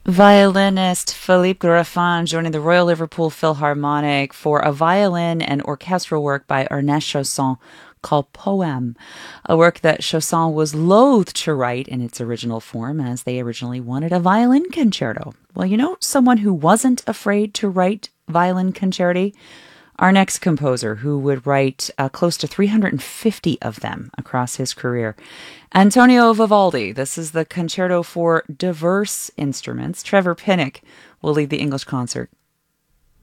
Violinist Philippe Greffin joining the Royal Liverpool Philharmonic for a violin and orchestral work by Ernest Chausson called Poème, a work that Chausson was loath to write in its original form as they originally wanted a violin concerto. Well, you know, someone who wasn't afraid to write violin concerti? Our next composer, who would write close to 350 of them across his career, Antonio Vivaldi. This is the concerto for diverse instruments. Trevor Pinnock will lead the English concert.